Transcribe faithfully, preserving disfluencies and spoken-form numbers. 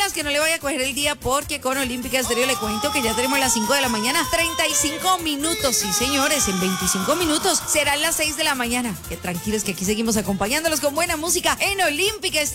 menos que no le vaya a coger el día, porque con Olímpica Estéreo le cuento que ya tenemos las cinco de la mañana, treinta y cinco minutos. Sí, señores, en veinticinco minutos serán las seis de la mañana. Que tranquilos que aquí seguimos acompañándolos con buena música en Olímpica Estéreo.